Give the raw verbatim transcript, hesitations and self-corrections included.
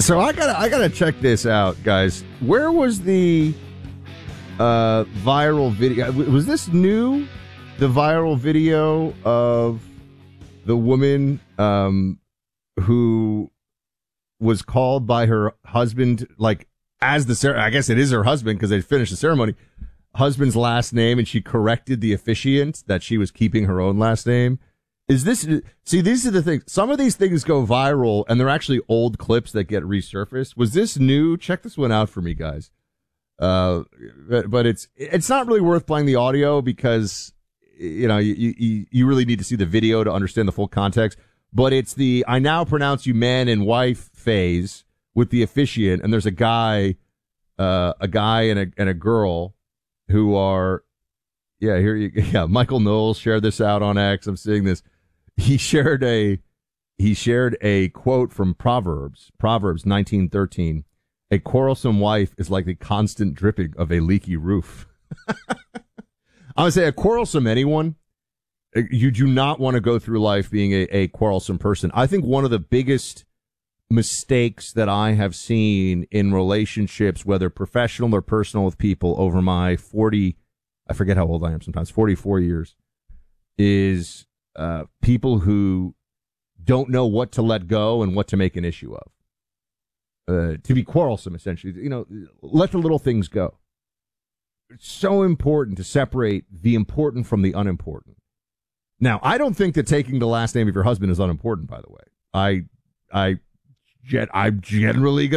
So I gotta, I gotta check this out, guys. Where was the uh, viral video? Was this new? The viral video of the woman um, who was called by her husband, like as the cer- I guess it is her husband because they finished the ceremony. Husband's last name, and she corrected the officiant that she was keeping her own last name. Is this, see, these are the things. Some of these things go viral, and they're actually old clips that get resurfaced. Was this new? Check this one out for me, guys. Uh, but, but it's it's not really worth playing the audio because, you know, you, you, you really need to see the video to understand the full context. But it's the I now pronounce you man and wife phase with the officiant, and there's a guy, uh, a guy and a and a girl who are, yeah, here you, yeah. Michael Knowles shared this out on X. I'm seeing this. He shared a he shared a quote from Proverbs, Proverbs nineteen thirteen. A quarrelsome wife is like the constant dripping of a leaky roof. I would say a quarrelsome anyone. You do not want to go through life being a, a quarrelsome person. I think one of the biggest mistakes that I have seen in relationships, whether professional or personal with people over my forty, I forget how old I am sometimes, forty-four years, is uh, people who don't know what to let go and what to make an issue of. Uh, to be quarrelsome, essentially. You know, let the little things go. It's so important to separate the important from the unimportant. Now, I don't think that taking the last name of your husband is unimportant, by the way. I, I, I'm generally going